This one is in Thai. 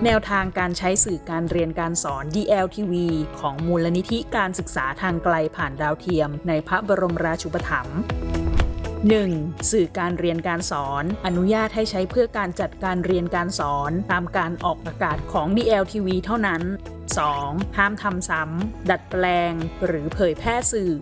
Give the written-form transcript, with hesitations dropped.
แนวทางการใช้สื่อการเรียนการสอน DLTV ของมูลนิธิการศึกษาทางไกลผ่านดาวเทียมในพระบรมราชูปถัมภ์ 1. สื่อการเรียนการสอนอนุญาตให้ใช้เพื่อการจัดการเรียนการสอนตามการออกอากาศของ DLTV เท่านั้น 2. ห้ามทำซ้ำดัดแปลงหรือเผยแพร่สื่อ